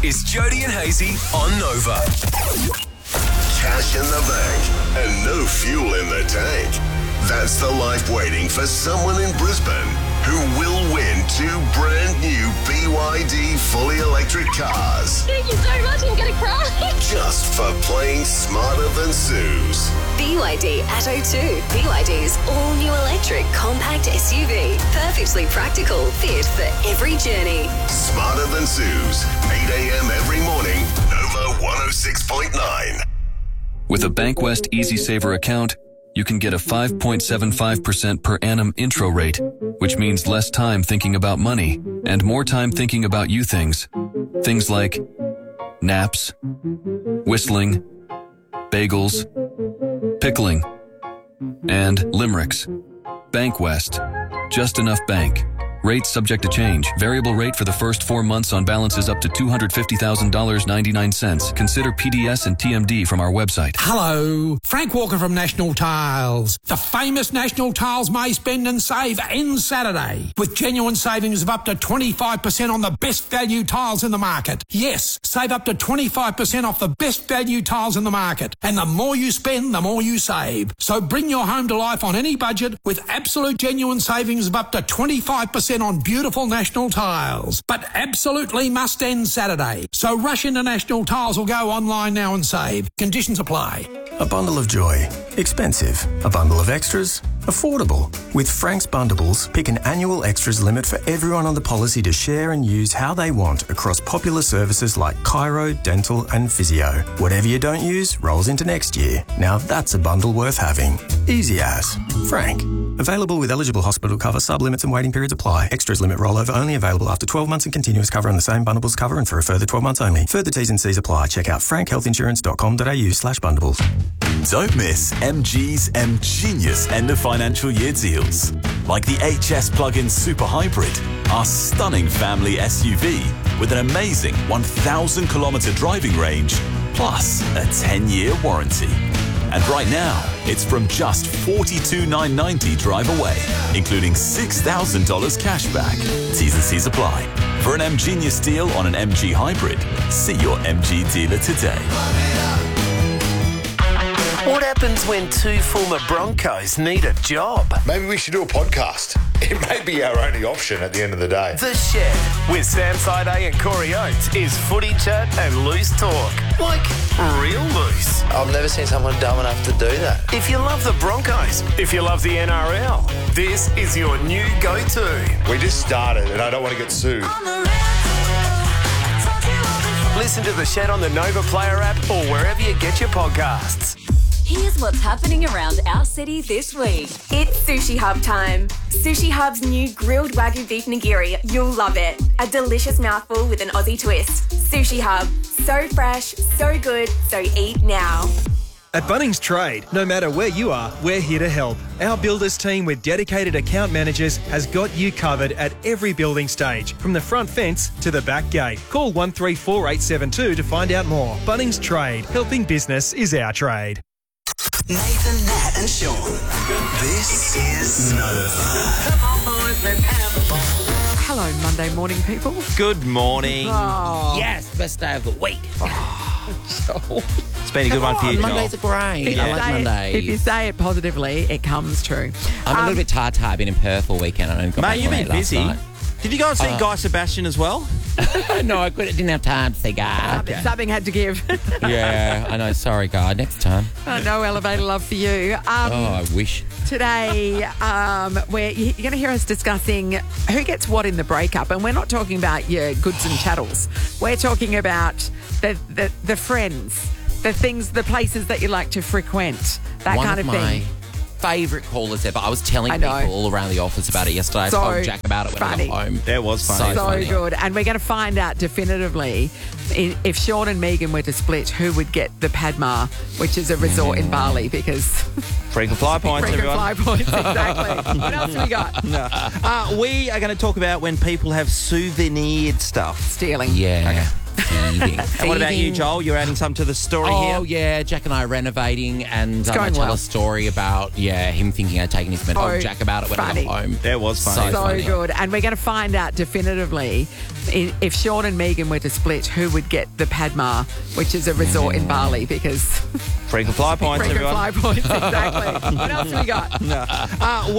is Jody and Hazy on Nova. Cash in the bank and no fuel in the tank. That's the life waiting for someone in Brisbane who will win 2 brand new BYD fully electric cars. Thank you so much. I'm going to cry. Just for playing smarter than Suze. BYD Atto 2. BYD's all-new electric compact SUV. Perfectly practical, fit for every journey. Smarter than Suze. 8 a.m. every morning. Nova 106.9. With a Bankwest Easy Saver account, you can get a 5.75% per annum intro rate, which means less time thinking about money and more time thinking about you things. Things like naps, whistling, bagels, pickling, and limericks. Bankwest. Just enough bank. Rates subject to change. Variable rate for the first 4 months on balances up to $250,000.99. Consider PDS and TMD from our website. Hello, Frank Walker from National Tiles. The famous National Tiles May Spend and Save ends Saturday with genuine savings of up to 25% on the best value tiles in the market. Yes, save up to 25% off the best value tiles in the market. And the more you spend, the more you save. So bring your home to life on any budget with absolute genuine savings of up to 25% on beautiful National Tiles. But absolutely must end Saturday. So rush into National Tiles or go online now and save. Conditions apply. A bundle of joy. Expensive. A bundle of extras. Affordable. With Frank's Bundables, pick an annual extras limit for everyone on the policy to share and use how they want across popular services like chiro, dental and physio. Whatever you don't use rolls into next year. Now that's a bundle worth having. Easy as. Frank. Available with eligible hospital cover, sub-limits and waiting periods apply. Extras limit rollover only available after 12 months and continuous cover on the same bundles cover and for a further 12 months only. Further T's and C's apply. Check out frankhealthinsurance.com.au/bundles. Don't miss MG's M-Genius end of financial year deals. Like the HS Plug-in Super Hybrid, our stunning family SUV with an amazing 1,000-kilometre driving range, plus a 10-year warranty. And right now, it's from just $42,990 drive away, including $6,000 cash back. T's and C's apply. For an M-Genius deal on an MG Hybrid, see your MG dealer today. What happens when 2 former Broncos need a job? Maybe we should do a podcast. It may be our only option at the end of the day. The Shed with Sam Side and Corey Oates is footy chat and loose talk. Like real loose. I've never seen someone dumb enough to do that. If you love the Broncos, if you love the NRL, this is your new go-to. We just started and I don't want to get sued. Listen to The Shed on the Nova Player app or wherever you get your podcasts. Here's what's happening around our city this week. It's Sushi Hub time. Sushi Hub's new grilled Wagyu beef nigiri. You'll love it. A delicious mouthful with an Aussie twist. Sushi Hub. So fresh, so good, so eat now. At Bunnings Trade, no matter where you are, we're here to help. Our builders team with dedicated account managers has got you covered at every building stage, from the front fence to the back gate. Call 134872 to find out more. Bunnings Trade, helping business is our trade. Nathan, Nat and Sean. This is Nova. Come on, boys, let's have a ball. Hello, Monday morning, people. Good morning. Oh. Yes, best day of the week. It's been a good one for you, Joel. Mondays are great. I like Mondays. If you say it positively, it comes true. I'm a little bit tired. I've been in Perth all weekend. I only got Mate, you've been busy. Night. Did you go and see Guy Sebastian as well? No, I didn't have time to see Guy. Something had to give. Yeah, I know. Sorry, Guy. Next time. No elevator love for you. I wish. Today, you're going to hear us discussing who gets what in the breakup. And we're not talking about your goods and chattels. We're talking about the friends, the things, the places that you like to frequent, that kind of thing. Favourite callers ever. I was telling people all around the office about it yesterday. So I told Jack about it when I got home. That was funny. So good. And we're going to find out definitively if Sean and Megan were to split, who would get the Padma, which is a resort in Bali, because... Frequent fly points, everyone. Frequent fly points, exactly. What else have we got? No. We are going to talk about when people have souvenired stuff. Stealing. Yeah. Okay. thieving. And what about you, Joel? You're adding some to the story here? Oh, yeah. Jack and I are renovating, and I going tell well. a story about, him thinking I'd taken his mental. Oh, Jack about it when I funny. got home. That was funny. So funny. good. And we're going to find out definitively if Sean and Megan were to split, who would get the Padma, which is a resort in Bali, because Frequent flyer points, frequent everyone. fly points, exactly. What else have we got?